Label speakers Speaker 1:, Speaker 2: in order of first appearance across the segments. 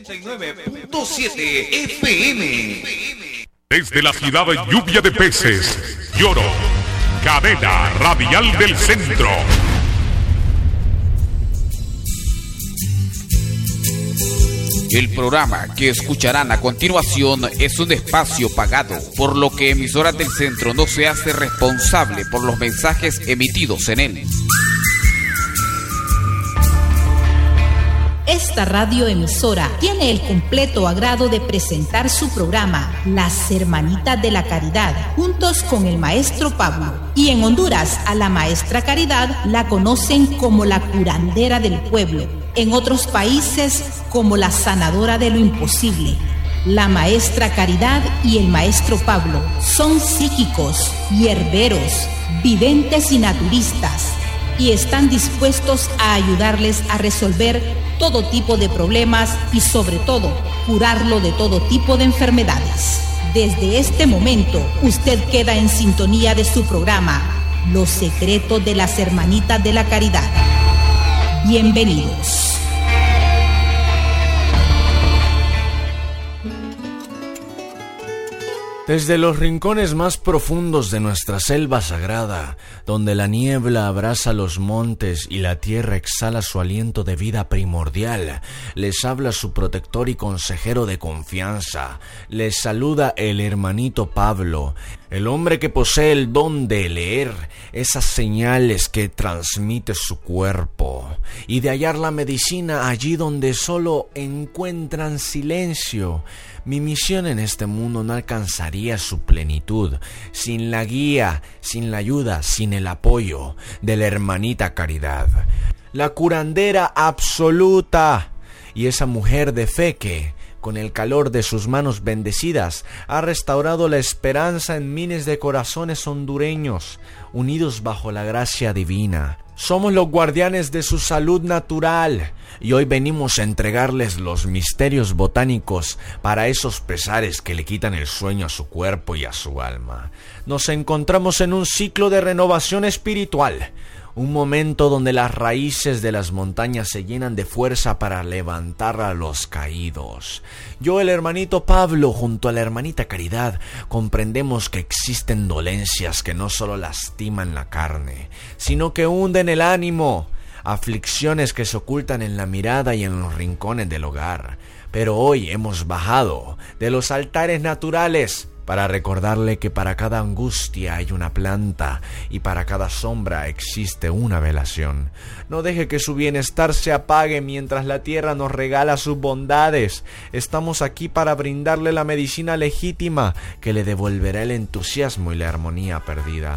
Speaker 1: 89.7 FM.
Speaker 2: Desde la ciudad de lluvia de peces, Lloro, cadena radial del centro.
Speaker 1: El programa que escucharán a continuación es un espacio pagado, por lo que Emisoras del Centro no se hace responsable por los mensajes emitidos en él.
Speaker 3: Esta radioemisora tiene el completo agrado de presentar su programa Las Hermanitas de la Caridad, juntos con el maestro Pablo. Y en Honduras, a la maestra Caridad la conocen como la curandera del pueblo. En otros países, como la sanadora de lo imposible. La maestra Caridad y el maestro Pablo son psíquicos, hierberos, videntes y naturistas, y están dispuestos a ayudarles a resolver todo tipo de problemas y sobre todo curarlo de todo tipo de enfermedades. Desde este momento usted queda en sintonía de su programa Los Secretos de las Hermanitas de la Caridad. Bienvenidos.
Speaker 4: Desde los rincones más profundos de nuestra selva sagrada, donde la niebla abraza los montes y la tierra exhala su aliento de vida primordial, les habla su protector y consejero de confianza. Les saluda el hermanito Pablo, el hombre que posee el don de leer esas señales que transmite su cuerpo y de hallar la medicina allí donde solo encuentran silencio. Mi misión en este mundo no alcanzaría su plenitud sin la guía, sin la ayuda, sin el apoyo de la hermanita Caridad, la curandera absoluta, y esa mujer de fe que, con el calor de sus manos bendecidas, ha restaurado la esperanza en miles de corazones hondureños, unidos bajo la gracia divina. Somos los guardianes de su salud natural y hoy venimos a entregarles los misterios botánicos para esos pesares que le quitan el sueño a su cuerpo y a su alma. Nos encontramos en un ciclo de renovación espiritual, un momento donde las raíces de las montañas se llenan de fuerza para levantar a los caídos. Yo, el hermanito Pablo, junto a la hermanita Caridad, comprendemos que existen dolencias que no solo lastiman la carne, sino que hunden el ánimo, aflicciones que se ocultan en la mirada y en los rincones del hogar. Pero hoy hemos bajado de los altares naturales para recordarle que para cada angustia hay una planta y para cada sombra existe una velación. No deje que su bienestar se apague mientras la tierra nos regala sus bondades. Estamos aquí para brindarle la medicina legítima que le devolverá el entusiasmo y la armonía perdida.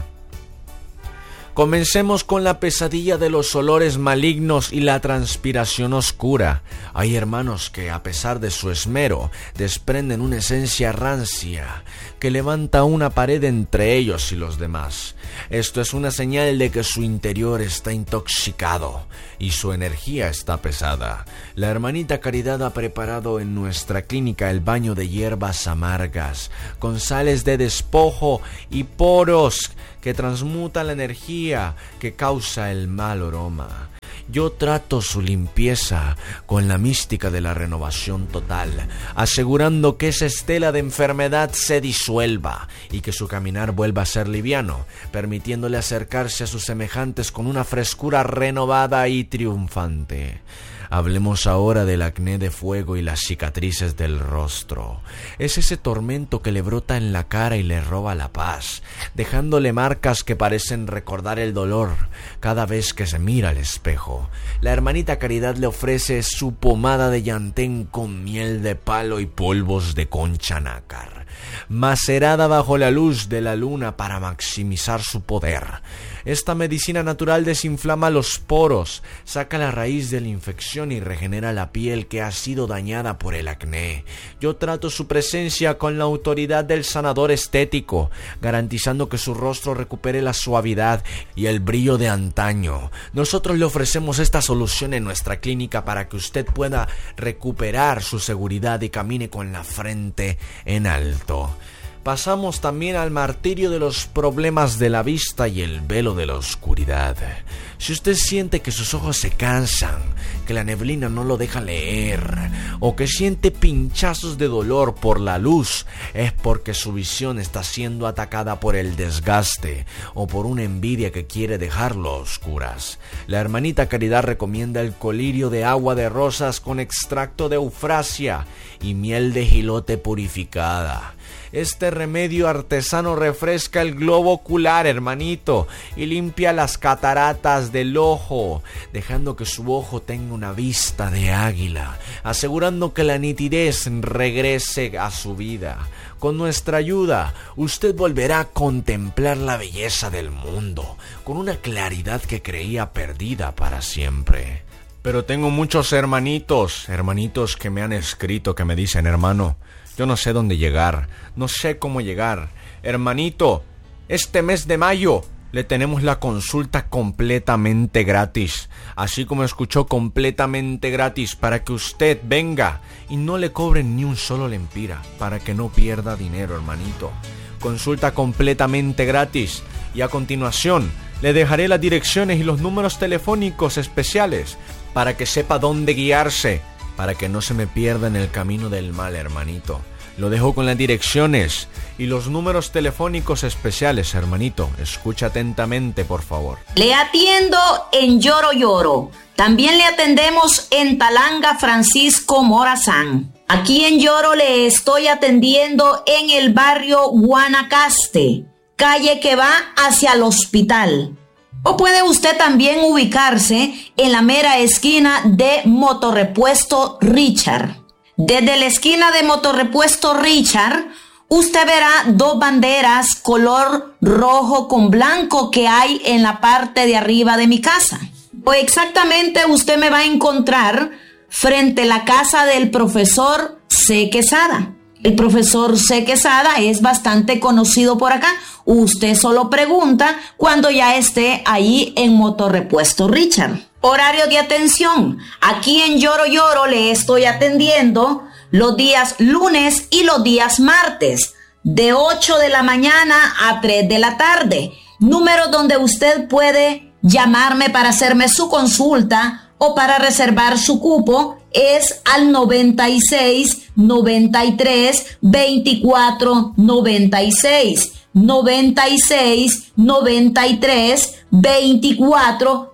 Speaker 4: Comencemos con la pesadilla de los olores malignos y la transpiración oscura. Hay hermanos que, a pesar de su esmero, desprenden una esencia rancia que levanta una pared entre ellos y los demás. Esto es una señal de que su interior está intoxicado y su energía está pesada. La hermanita Caridad ha preparado en nuestra clínica el baño de hierbas amargas, con sales de despojo y poros que transmutan la energía que causa el mal aroma. Yo trato su limpieza con la mística de la renovación total, asegurando que esa estela de enfermedad se disuelva y que su caminar vuelva a ser liviano, permitiéndole acercarse a sus semejantes con una frescura renovada y triunfante. Hablemos ahora del acné de fuego y las cicatrices del rostro. Es ese tormento que le brota en la cara y le roba la paz, dejándole marcas que parecen recordar el dolor cada vez que se mira al espejo. La hermanita Caridad le ofrece su pomada de llantén con miel de palo y polvos de concha nácar, macerada bajo la luz de la luna para maximizar su poder. Esta medicina natural desinflama los poros, saca la raíz de la infección y regenera la piel que ha sido dañada por el acné. Yo trato su presencia con la autoridad del sanador estético, garantizando que su rostro recupere la suavidad y el brillo de antaño. Nosotros le ofrecemos esta solución en nuestra clínica para que usted pueda recuperar su seguridad y camine con la frente en alto. Pasamos también al martirio de los problemas de la vista y el velo de la oscuridad. Si usted siente que sus ojos se cansan, que la neblina no lo deja leer, o que siente pinchazos de dolor por la luz, es porque su visión está siendo atacada por el desgaste o por una envidia que quiere dejarlo a oscuras. La hermanita Caridad recomienda el colirio de agua de rosas con extracto de eufrasia y miel de jilote purificada. Este remedio artesano refresca el globo ocular, hermanito, y limpia las cataratas del ojo, dejando que su ojo tenga una vista de águila, asegurando que la nitidez regrese a su vida. Con nuestra ayuda, usted volverá a contemplar la belleza del mundo, con una claridad que creía perdida para siempre. Pero tengo muchos hermanitos que me han escrito, que me dicen: hermano, yo no sé dónde llegar, no sé cómo llegar. Hermanito, este mes de mayo le tenemos la consulta completamente gratis. Así como escuchó, completamente gratis, para que usted venga y no le cobren ni un solo lempira, para que no pierda dinero, hermanito. Consulta completamente gratis. Y a continuación le dejaré las direcciones y los números telefónicos especiales para que sepa dónde guiarse, para que no se me pierda en el camino del mal, hermanito. Lo dejo con las direcciones y los números telefónicos especiales, hermanito. Escucha atentamente, por favor.
Speaker 5: Le atiendo en Lloro Lloro. También le atendemos en Talanga Francisco Morazán. Aquí en Lloro le estoy atendiendo en el barrio Guanacaste, calle que va hacia el hospital. O puede usted también ubicarse en la mera esquina de Motorrepuesto Richard. Desde la esquina de Motorrepuesto Richard, usted verá dos banderas color rojo con blanco que hay en la parte de arriba de mi casa. O exactamente usted me va a encontrar frente a la casa del profesor C. Quesada. El profesor C. Quesada es bastante conocido por acá. Usted solo pregunta cuando ya esté ahí en Motorrepuesto Richard. Horario de atención. Aquí en Lloro Lloro le estoy atendiendo los días lunes y los días martes, de 8 de la mañana a 3 de la tarde. Número donde usted puede llamarme para hacerme su consulta o para reservar su cupo es al 96 93 24 96. 96 93 24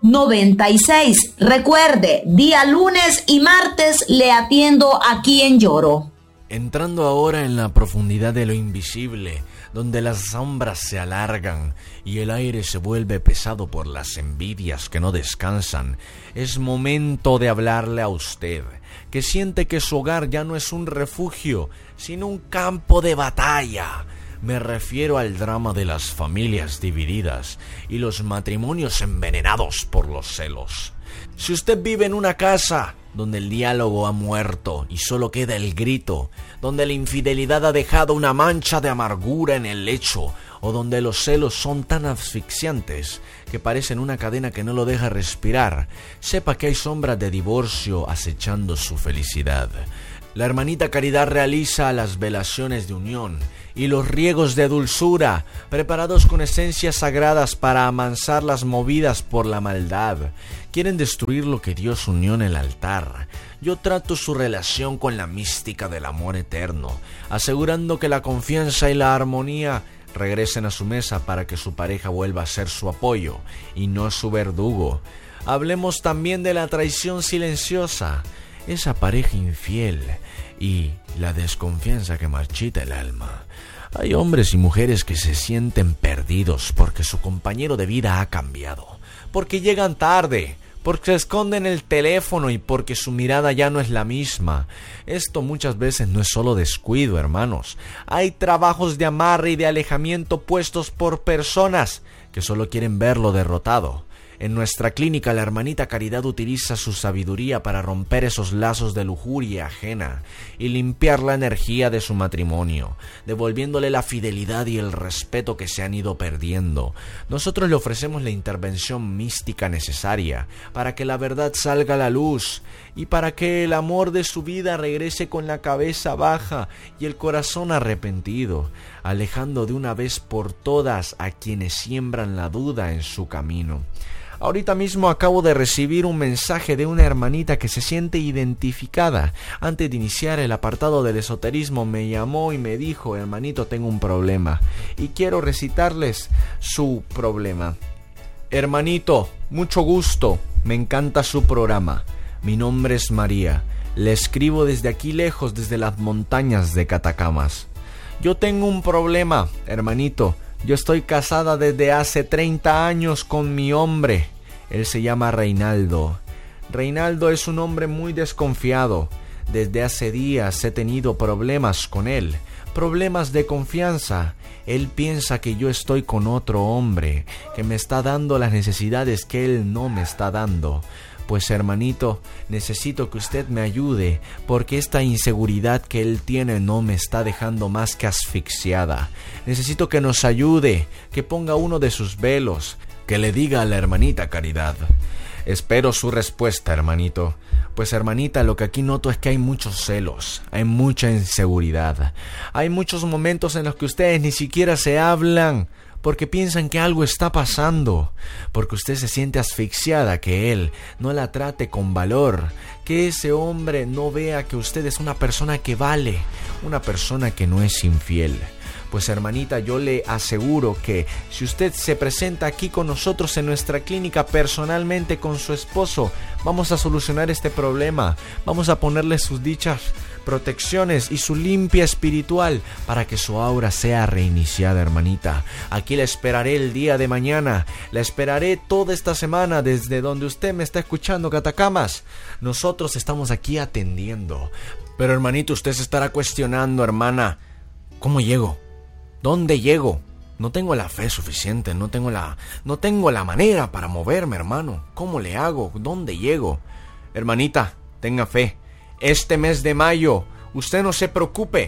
Speaker 5: 96. Recuerde, día lunes y martes le atiendo aquí en Lloro.
Speaker 4: Entrando ahora en la profundidad de lo invisible, donde las sombras se alargan y el aire se vuelve pesado por las envidias que no descansan, es momento de hablarle a usted, que siente que su hogar ya no es un refugio, sino un campo de batalla. Me refiero al drama de las familias divididas y los matrimonios envenenados por los celos. Si usted vive en una casa donde el diálogo ha muerto y solo queda el grito, donde la infidelidad ha dejado una mancha de amargura en el lecho, o donde los celos son tan asfixiantes que parecen una cadena que no lo deja respirar, sepa que hay sombras de divorcio acechando su felicidad. La hermanita Caridad realiza las velaciones de unión y los riegos de dulzura, preparados con esencias sagradas para amansar las movidas por la maldad. Quieren destruir lo que Dios unió en el altar. Yo trato su relación con la mística del amor eterno, asegurando que la confianza y la armonía regresen a su mesa para que su pareja vuelva a ser su apoyo y no su verdugo. Hablemos también de la traición silenciosa, esa pareja infiel y la desconfianza que marchita el alma. Hay hombres y mujeres que se sienten perdidos porque su compañero de vida ha cambiado, porque llegan tarde, porque se esconden el teléfono y porque su mirada ya no es la misma. Esto muchas veces no es solo descuido, hermanos. Hay trabajos de amarre y de alejamiento puestos por personas que solo quieren verlo derrotado. En nuestra clínica, la hermanita Caridad utiliza su sabiduría para romper esos lazos de lujuria ajena y limpiar la energía de su matrimonio, devolviéndole la fidelidad y el respeto que se han ido perdiendo. Nosotros le ofrecemos la intervención mística necesaria para que la verdad salga a la luz y para que el amor de su vida regrese con la cabeza baja y el corazón arrepentido, alejando de una vez por todas a quienes siembran la duda en su camino. Ahorita mismo acabo de recibir un mensaje de una hermanita que se siente identificada. Antes de iniciar el apartado del esoterismo me llamó y me dijo: hermanito, tengo un problema y quiero recitarles su problema. Hermanito, mucho gusto, me encanta su programa. Mi nombre es María, le escribo desde aquí lejos, desde las montañas de Catacamas. Yo tengo un problema, hermanito. Yo estoy casada desde hace 30 años con mi hombre. Él se llama Reinaldo. Reinaldo es un hombre muy desconfiado. Desde hace días he tenido problemas con él, problemas de confianza. Él piensa que yo estoy con otro hombre, que me está dando las necesidades que él no me está dando. Pues hermanito, necesito que usted me ayude, porque esta inseguridad que él tiene no me está dejando más que asfixiada. Necesito que nos ayude, que ponga uno de sus velos, que le diga a la hermanita Caridad. Espero su respuesta, hermanito. Pues hermanita, lo que aquí noto es que hay muchos celos, hay mucha inseguridad. Hay muchos momentos en los que ustedes ni siquiera se hablan, porque piensan que algo está pasando, porque usted se siente asfixiada, que él no la trate con valor, que ese hombre no vea que usted es una persona que vale, una persona que no es infiel. Pues hermanita, yo le aseguro que si usted se presenta aquí con nosotros en nuestra clínica personalmente con su esposo, vamos a solucionar este problema, vamos a ponerle sus dichas protecciones y su limpia espiritual para que su aura sea reiniciada, hermanita. Aquí la esperaré el día de mañana, la esperaré toda esta semana desde donde usted me está escuchando, Catacamas. Nosotros estamos aquí atendiendo. Pero hermanito, usted se estará cuestionando, hermana, ¿cómo llego? ¿Dónde llego? No tengo la fe suficiente, no tengo la manera para moverme, hermano. ¿Cómo le hago? ¿Dónde llego? Hermanita, tenga fe. Este mes de mayo, usted no se preocupe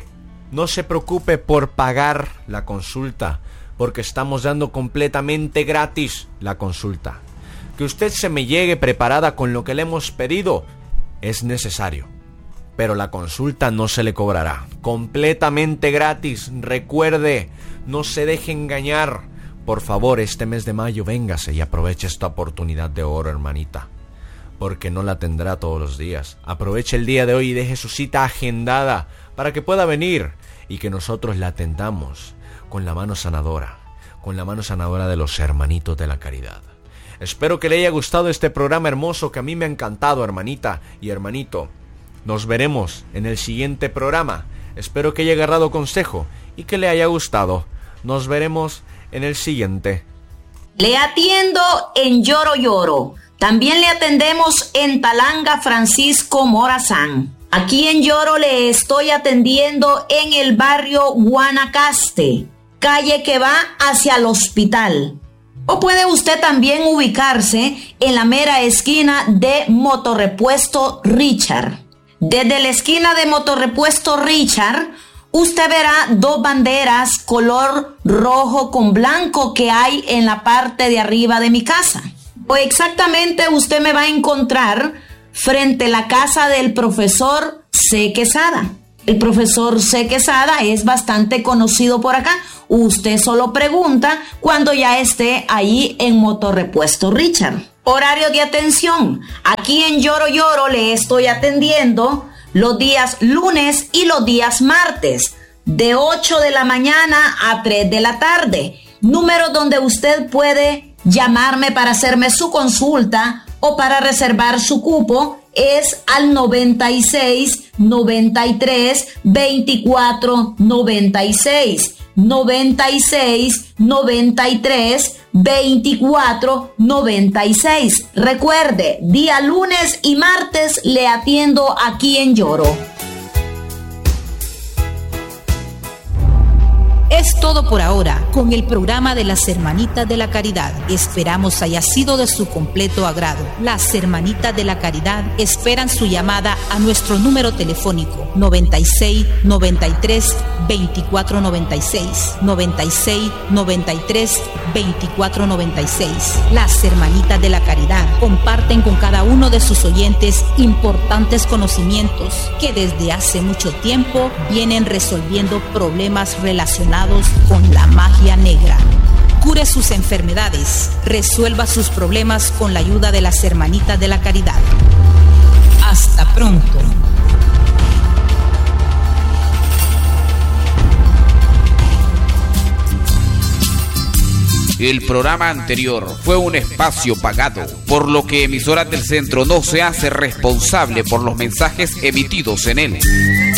Speaker 4: por pagar la consulta, porque estamos dando completamente gratis la consulta. Que usted se me llegue preparada con lo que le hemos pedido es necesario, pero la consulta no se le cobrará, completamente gratis. Recuerde, no se deje engañar. Por favor, este mes de mayo véngase y aproveche esta oportunidad de oro, hermanita, porque no la tendrá todos los días. Aproveche el día de hoy y deje su cita agendada para que pueda venir y que nosotros la atendamos con la mano sanadora de los hermanitos de la caridad. Espero que le haya gustado este programa hermoso que a mí me ha encantado, hermanita y hermanito. Nos veremos en el siguiente programa. Espero que haya agarrado consejo y que le haya gustado. Nos veremos en el siguiente.
Speaker 5: Le atiendo en Lloro Lloro. También le atendemos en Talanga Francisco Morazán. Aquí en Lloro le estoy atendiendo en el barrio Guanacaste, calle que va hacia el hospital. O puede usted también ubicarse en la mera esquina de Motorrepuesto Richard. Desde la esquina de Motorrepuesto Richard, usted verá dos banderas color rojo con blanco que hay en la parte de arriba de mi casa. O exactamente usted me va a encontrar frente a la casa del profesor C. Quesada. El profesor C. Quesada es bastante conocido por acá. Usted solo pregunta cuando ya esté ahí en Motorrepuesto Richard. Horario de atención. Aquí en Lloro Lloro le estoy atendiendo los días lunes y los días martes, de 8 de la mañana a 3 de la tarde. Número donde usted puede llamarme para hacerme su consulta o para reservar su cupo es al 96 93 24 96. 96 93 24 96. Recuerde, día lunes y martes le atiendo aquí en Lloro.
Speaker 3: Es todo por ahora con el programa de las Hermanitas de la Caridad. Esperamos haya sido de su completo agrado. Las Hermanitas de la Caridad esperan su llamada a nuestro número telefónico 96 93 24 96 96 93 24 96. Las Hermanitas de la Caridad comparten con cada uno de sus oyentes importantes conocimientos que desde hace mucho tiempo vienen resolviendo problemas relacionados con la magia negra. Cure sus enfermedades, resuelva sus problemas con la ayuda de las Hermanitas de la Caridad. Hasta pronto.
Speaker 1: El programa anterior fue un espacio pagado, por lo que Emisoras del Centro no se hace responsable por los mensajes emitidos en él.